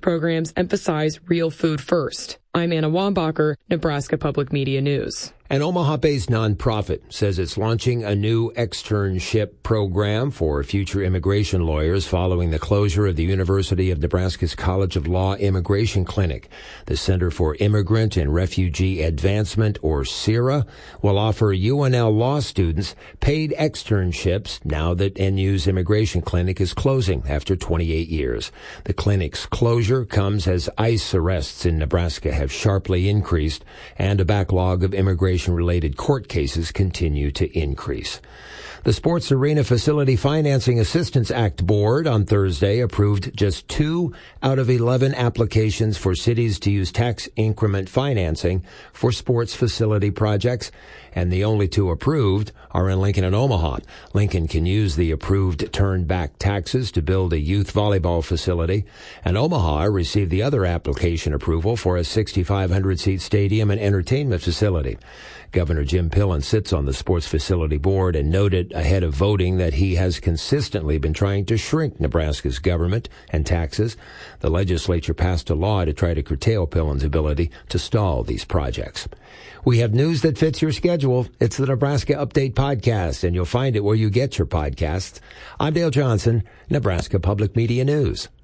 programs emphasize real food first. I'm Anna Wambacher, Nebraska Public Media News. An Omaha-based nonprofit says it's launching a new externship program for future immigration lawyers following the closure of the University of Nebraska's College of Law Immigration Clinic. The Center for Immigrant and Refugee Advancement, or CIRA, will offer UNL law students paid externships now that NU's immigration clinic is closing after 28 years. The clinic's closure comes as ICE arrests in Nebraska have sharply increased and a backlog of immigration-related court cases continue to increase. The Sports Arena Facility Financing Assistance Act Board on Thursday approved just 2 out of 11 applications for cities to use tax increment financing for sports facility projects, and the only 2 approved are in Lincoln and Omaha. Lincoln can use the approved turned-back taxes to build a youth volleyball facility, and Omaha received the other application approval for a 6,500-seat stadium and entertainment facility. Governor Jim Pillen sits on the Sports Facility Board and noted ahead of voting that he has consistently been trying to shrink Nebraska's government and taxes. The legislature passed a law to try to curtail Pillen's ability to stall these projects. We have news that fits your schedule. It's the Nebraska Update Podcast, and you'll find it where you get your podcasts. I'm Dale Johnson, Nebraska Public Media News.